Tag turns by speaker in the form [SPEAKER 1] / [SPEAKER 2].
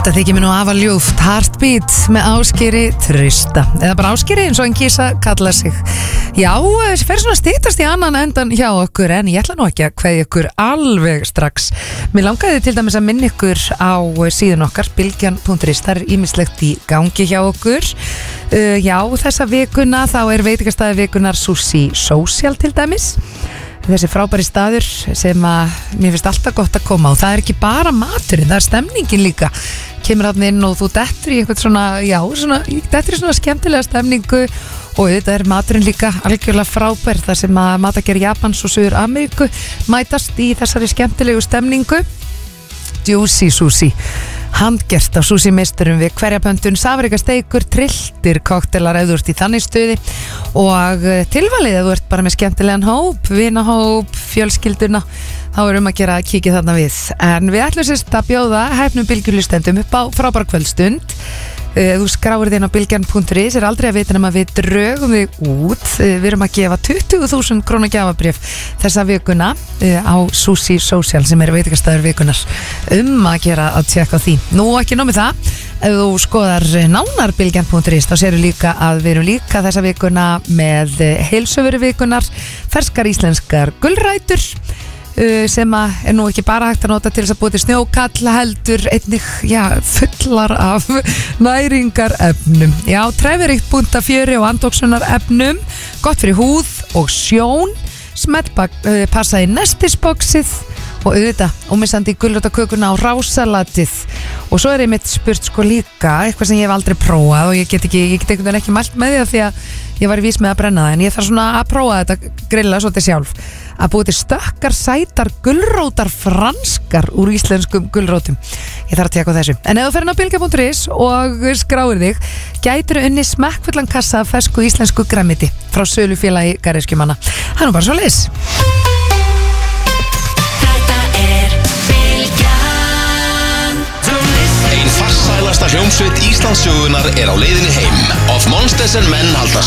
[SPEAKER 1] Þetta þykir mér nú afar ljúft. Heartbeat með Ásgeiri Trausta, eða bara Ásgeiri eins og hann kýsa kalla sig. Já, þessi fer svona styttast í annan endan hjá okkur, en ég ætla nú ekki að kveðja ykkur alveg strax. Mér langaði til dæmis að minna ykkur á síðun okkar, bylgjan.is. Það er ýmislegt í gangi hjá okkur. Já, þessa vikuna þá er veitingastæði vikunar Sushi Social til dæmis. Þessi frábæri staður sem að mér finnst alltaf gott að koma, og það er ekki bara maturinn, það er stemningin líka. Kemur þarna inn og þú dettur í eitthvað svona, já, dettur í svona skemmtilega stemningu, og þetta er maturinn líka algjörlega frábær, þar sem að matagerð Japans og Suður Ameríku mætast í þessari skemmtilegu stemningu. Juicy Sushi, handgert á sushi meisturum við hverjapöntun, safrikasteikur, trilltir koktelar ef þú ert í þannig stuði, og tilvalið ef þú ert bara með skemmtilegan hóp, vinahóp, fjölskylduna, þá er að gera að kíkja þarna við. En við ætlum sérst að bjóða hæfnum bylgjulistendum upp á frábæra kvöldstund. Þú skráir þinn á bylgjan.is, er aldrei að vita nema við drögum þig út. Við erum að gefa 20.000 króna gjafabréf þessa vikuna á Sushi Social, sem er veitingastæður vikunar, að gera að tjekka á því. Nú ekki nóg með það, ef þú skoðar nánar bylgjan.is, þá séru líka að við erum líka þessa vikuna með heilsöfuru vikunar, ferskar íslenskar gulrætur, sem er nú ekki bara hægt að nota til þess að búa til snjókall, heldur einnig, já, fullar af næringarefnum. Já, træfiríkt búntafjöri og andóksunar efnum, gott fyrir húð og sjón, passa í nestisboxið, og auðvitað ómissandi gulrótarkökuna á rásalatið. Og svo er ég mitt spurt sko líka, eitthvað sem ég hef aldrei prófað, og ég get einhvern veginn ekki mælt með því, af því að ég var í vís með að brenna það, en ég þarf svona að prófa þetta grilla svolítið sjálf, að búið til stökkar, sætar, gulrótar franskar úr íslenskum gulrótum. Ég þarf að tjekka á þessu. En ef þú fer inn á bylgja.is og skráir þig, gætir unni smekkfullan kassa af fersku íslensku grænmeti frá sölufélagi garðyrkjumanna. Það er nú bara svoleiðis.
[SPEAKER 2] Ein farsælasta hljómsveit Íslandssögunar er á leiðinni heim. Of Monsters and Men halda